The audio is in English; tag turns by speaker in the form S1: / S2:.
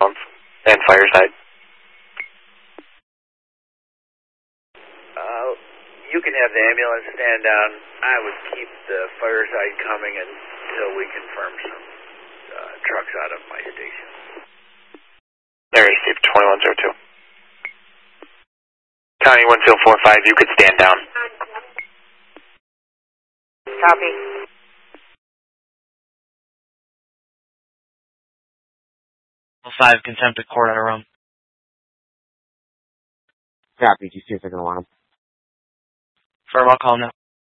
S1: and Fireside.
S2: You can have the ambulance stand down. I would keep the Fireside coming until we confirm some trucks out of my station.
S1: There is 2102. County 1045, you could stand down.
S3: Copy.
S4: 5 contempt of court out of Rome.
S5: Copy, do you see if they're going to want them?
S4: Firm, I'll call now.